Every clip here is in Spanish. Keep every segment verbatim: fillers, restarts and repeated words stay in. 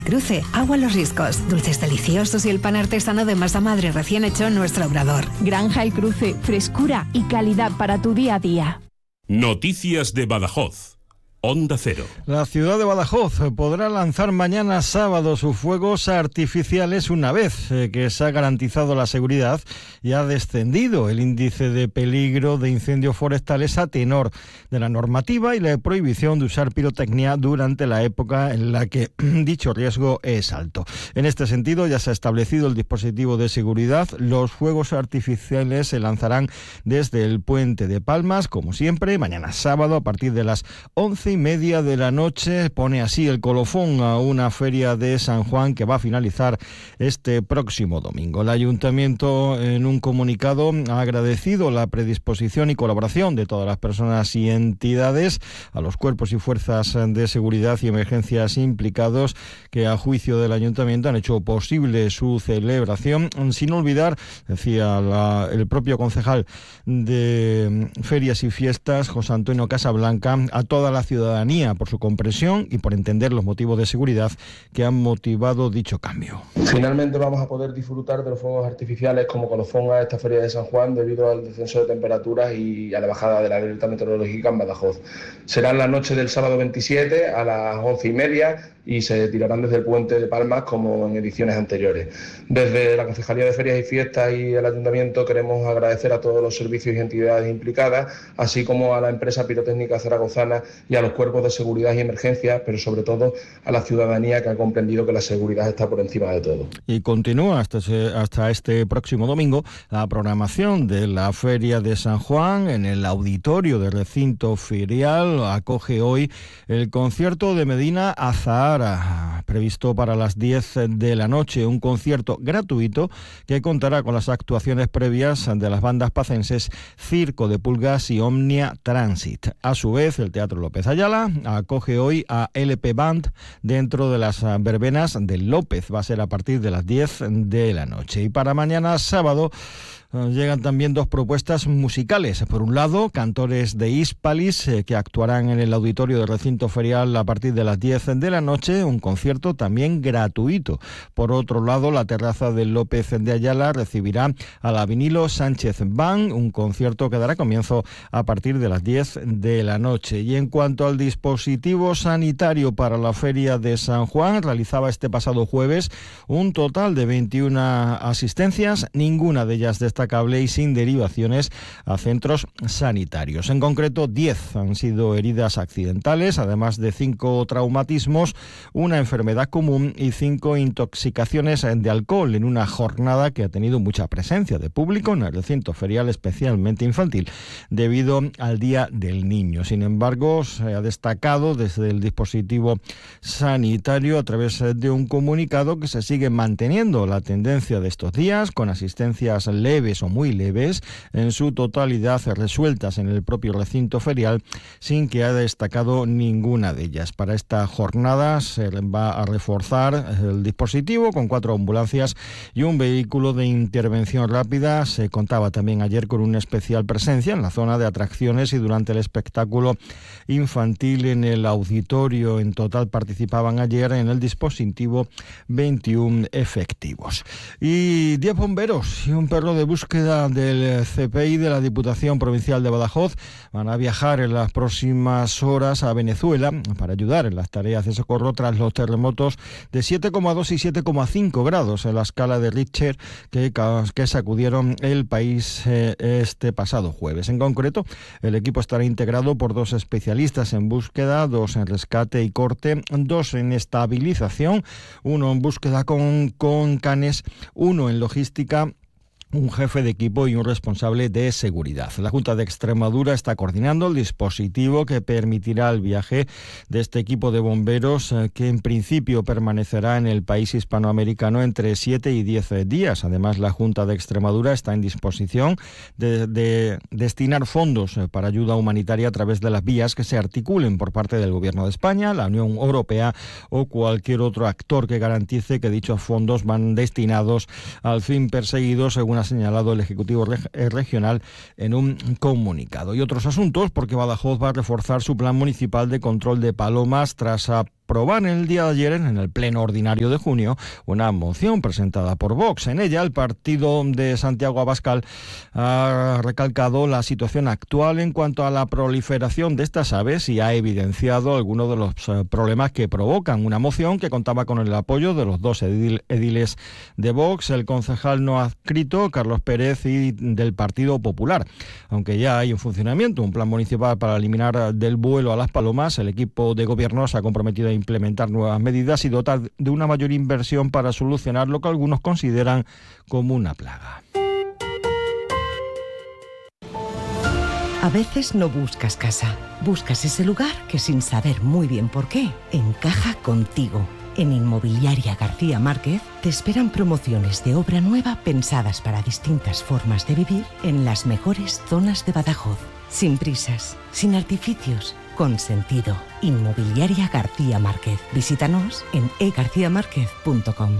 Cruce, agua Los Riscos, dulces deliciosos y el pan artesano de masa madre recién hecho en nuestro obrador. Granja El Cruce, frescura y calidad para tu día a día. Noticias de Badajoz. Onda Cero. La ciudad de Badajoz podrá lanzar mañana sábado sus fuegos artificiales una vez eh, que se ha garantizado la seguridad y ha descendido el índice de peligro de incendios forestales a tenor de la normativa y la prohibición de usar pirotecnia durante la época en la que dicho riesgo es alto. En este sentido, ya se ha establecido el dispositivo de seguridad. Los fuegos artificiales se lanzarán desde el Puente de Palmas, como siempre, mañana sábado a partir de las once y media de la noche. Pone así el colofón a una feria de San Juan que va a finalizar este próximo domingo. El Ayuntamiento, en un comunicado, ha agradecido la predisposición y colaboración de todas las personas y entidades, a los cuerpos y fuerzas de seguridad y emergencias implicados, que a juicio del Ayuntamiento han hecho posible su celebración, sin olvidar, decía la, el propio concejal de Ferias y Fiestas, José Antonio Casablanca, a toda la ciudadanía por su comprensión y por entender los motivos de seguridad que han motivado dicho cambio. Finalmente vamos a poder disfrutar de los fuegos artificiales como colofón a esta feria de San Juan debido al descenso de temperaturas y a la bajada de la alerta meteorológica en Badajoz. Será en la noche del sábado veintisiete a las once y media y se tirarán desde el Puente de Palmas como en ediciones anteriores. Desde la Concejalía de Ferias y Fiestas y el Ayuntamiento queremos agradecer a todos los servicios y entidades implicadas, así como a la empresa pirotécnica zaragozana y a los cuerpos de seguridad y emergencia, pero sobre todo a la ciudadanía que ha comprendido que la seguridad está por encima de todo. Y continúa hasta, hasta este próximo domingo la programación de la Feria de San Juan en el auditorio del recinto ferial. Acoge hoy el concierto de Medina Azahara, previsto para las diez de la noche, un concierto gratuito que contará con las actuaciones previas de las bandas pacenses Circo de Pulgas y Omnia Transit. A su vez, el Teatro López Ayala acoge hoy a L P Band dentro de las verbenas del López. Va a ser a partir de las diez de la noche. Y para mañana sábado llegan también dos propuestas musicales. Por un lado, cantores de Hispalis eh, que actuarán en el auditorio del recinto ferial a partir de las diez de la noche, un concierto también gratuito. Por otro lado, la terraza del López de Ayala recibirá a la Vinilo Sánchez Band, un concierto que dará comienzo a partir de las diez de la noche. Y en cuanto al dispositivo sanitario para la Feria de San Juan, realizaba este pasado jueves un total de veintiuna asistencias, ninguna de ellas destacable y sin derivaciones a centros sanitarios. En concreto, diez han sido heridas accidentales, además de cinco traumatismos, una enfermedad común y cinco intoxicaciones de alcohol, en una jornada que ha tenido mucha presencia de público en el recinto ferial, especialmente infantil, debido al Día del Niño. Sin embargo, se ha destacado desde el dispositivo sanitario a través de un comunicado que se sigue manteniendo la tendencia de estos días, con asistencias leves o muy leves, en su totalidad resueltas en el propio recinto ferial, sin que haya destacado ninguna de ellas. Para esta jornada se va a reforzar el dispositivo con cuatro ambulancias y un vehículo de intervención rápida. Se contaba también ayer con una especial presencia en la zona de atracciones y durante el espectáculo infantil en el auditorio. En total participaban ayer en el dispositivo veintiún efectivos. Y diez bomberos y un perro de búsqueda del C P I de la Diputación Provincial de Badajoz van a viajar en las próximas horas a Venezuela para ayudar en las tareas de socorro tras los terremotos de siete coma dos y siete coma cinco grados en la escala de Richter que, que sacudieron el país eh, este pasado jueves. En concreto, el equipo estará integrado por dos especialistas en búsqueda, dos en rescate y corte, dos en estabilización, uno en búsqueda con, con canes, uno en logística, un jefe de equipo y un responsable de seguridad. La Junta de Extremadura está coordinando el dispositivo que permitirá el viaje de este equipo de bomberos eh, que en principio permanecerá en el país hispanoamericano entre siete y diez días. Además, la Junta de Extremadura está en disposición de, de destinar fondos eh, para ayuda humanitaria a través de las vías que se articulen por parte del Gobierno de España, la Unión Europea o cualquier otro actor que garantice que dichos fondos van destinados al fin perseguido, según ha señalado el Ejecutivo reg- Regional en un comunicado. Y otros asuntos, porque Badajoz va a reforzar su plan municipal de control de palomas tras a aprobar en el día de ayer, en el pleno ordinario de junio, una moción presentada por Vox. En ella, el partido de Santiago Abascal ha recalcado la situación actual en cuanto a la proliferación de estas aves y ha evidenciado algunos de los eh, problemas que provocan. Una moción que contaba con el apoyo de los dos edil- ediles de Vox, el concejal no adscrito, Carlos Pérez, y del Partido Popular. Aunque ya hay en funcionamiento un plan municipal para eliminar del vuelo a las palomas, el equipo de gobierno se ha comprometido a implementar nuevas medidas y dotar de una mayor inversión para solucionar lo que algunos consideran como una plaga. A veces no buscas casa, buscas ese lugar que sin saber muy bien por qué, encaja contigo. En Inmobiliaria García Márquez te esperan promociones de obra nueva pensadas para distintas formas de vivir en las mejores zonas de Badajoz. Sin prisas, sin artificios, con sentido. Inmobiliaria García Márquez. Visítanos en e garcía márquez punto com.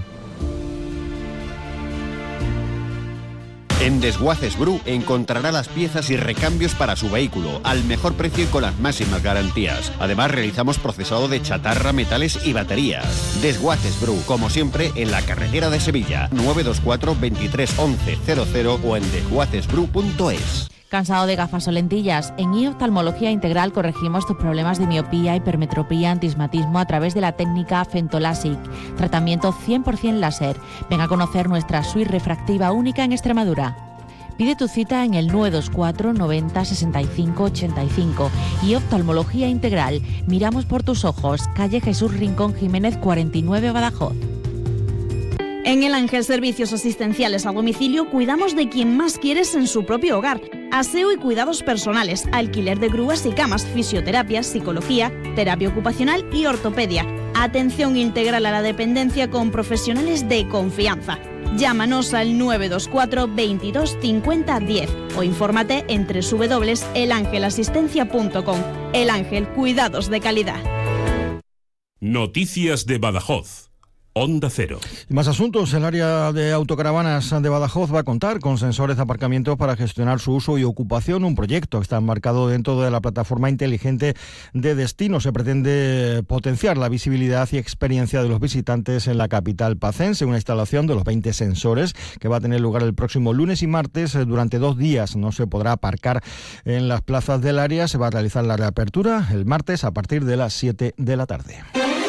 En Desguaces Bru encontrará las piezas y recambios para su vehículo al mejor precio y con las máximas garantías. Además, realizamos procesado de chatarra, metales y baterías. Desguaces Bru, como siempre, en la carretera de Sevilla, nueve dos cuatro, veintitrés, once, cero cero o en desguaces bru punto es. ¿Cansado de gafas o lentillas? En I Oftalmología Integral corregimos tus problemas de miopía, hipermetropía, antismatismo a través de la técnica Fentolásic. Tratamiento cien por ciento láser. Ven a conocer nuestra suite refractiva única en Extremadura. Pide tu cita en el nueve dos cuatro, noventa, sesenta y cinco, ochenta y cinco. Y Oftalmología Integral. Miramos por tus ojos. Calle Jesús Rincón Jiménez cuarenta y nueve, Badajoz. En El Ángel Servicios Asistenciales a Domicilio cuidamos de quien más quieres en su propio hogar. Aseo y cuidados personales, alquiler de grúas y camas, fisioterapia, psicología, terapia ocupacional y ortopedia. Atención integral a la dependencia con profesionales de confianza. Llámanos al nueve dos cuatro, veintidós, cincuenta, diez o infórmate en doble u doble u doble u punto el ángel asistencia punto com. El Ángel, cuidados de calidad. Noticias de Badajoz. Onda Cero. Y más asuntos. El área de autocaravanas de Badajoz va a contar con sensores de aparcamiento para gestionar su uso y ocupación. Un proyecto que está enmarcado dentro de la plataforma inteligente de destino. Se pretende potenciar la visibilidad y experiencia de los visitantes en la capital pacense. Una instalación de los veinte sensores que va a tener lugar el próximo lunes y martes. Durante dos días no se podrá aparcar en las plazas del área. Se va a realizar la reapertura el martes a partir de las siete de la tarde.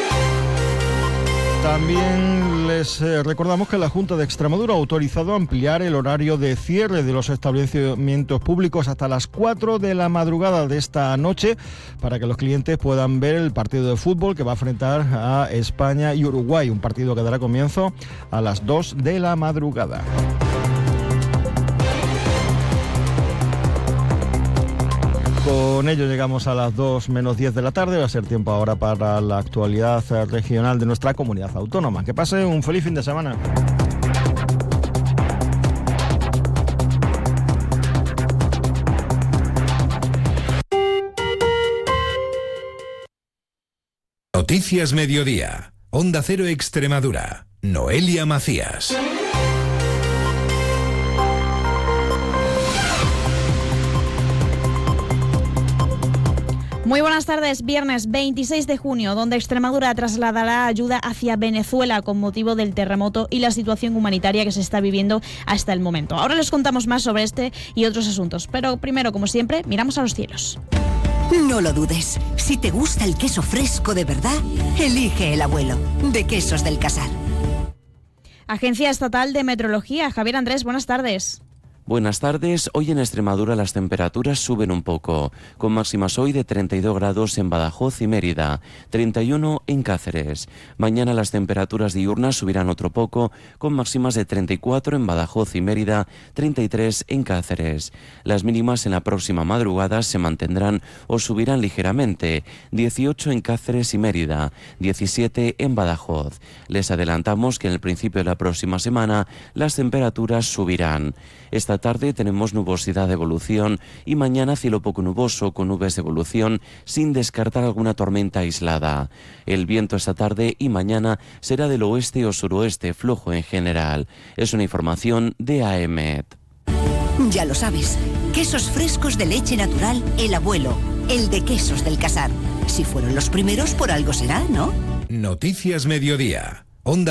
También les eh, recordamos que la Junta de Extremadura ha autorizado ampliar el horario de cierre de los establecimientos públicos hasta las cuatro de la madrugada de esta noche para que los clientes puedan ver el partido de fútbol que va a enfrentar a España y Uruguay, un partido que dará comienzo a las dos de la madrugada. Con ello llegamos a las dos menos diez de la tarde. Va a ser tiempo ahora para la actualidad regional de nuestra comunidad autónoma. Que pase un feliz fin de semana. Noticias Mediodía. Onda Cero Extremadura. Noelia Macías. Muy buenas tardes, viernes veintiséis de junio, donde Extremadura trasladará ayuda hacia Venezuela con motivo del terremoto y la situación humanitaria que se está viviendo hasta el momento. Ahora les contamos más sobre este y otros asuntos, pero primero, como siempre, miramos a los cielos. No lo dudes, si te gusta el queso fresco de verdad, elige El Abuelo, de Quesos del Casar. Agencia Estatal de Meteorología, Javier Andrés, buenas tardes. Buenas tardes. Hoy en Extremadura las temperaturas suben un poco, con máximas hoy de treinta y dos grados en Badajoz y Mérida, treinta y uno en Cáceres. Mañana las temperaturas diurnas subirán otro poco, con máximas de treinta y cuatro en Badajoz y Mérida, treinta y tres en Cáceres. Las mínimas en la próxima madrugada se mantendrán o subirán ligeramente, dieciocho en Cáceres y Mérida, diecisiete en Badajoz. Les adelantamos que en el principio de la próxima semana las temperaturas subirán. Esta tarde tenemos nubosidad de evolución y mañana cielo poco nuboso con nubes de evolución sin descartar alguna tormenta aislada. El viento esta tarde y mañana será del oeste o suroeste flojo en general. Es una información de A E M E T. Ya lo sabes, quesos frescos de leche natural El Abuelo, el de Quesos del Casar. Si fueron los primeros, por algo será, ¿no? Noticias Mediodía. Onda